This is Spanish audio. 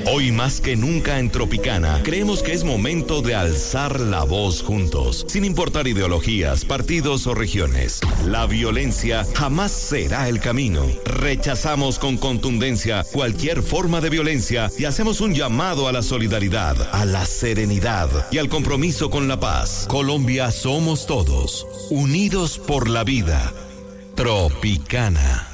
Hoy más que nunca en Tropicana, creemos que es momento de alzar la voz juntos, sin importar ideologías, partidos o regiones. La violencia jamás será el camino. Rechazamos con contundencia cualquier forma de violencia y hacemos un llamado a la solidaridad, a la serenidad y al compromiso con la paz. Colombia somos todos, unidos por la vida. Tropicana.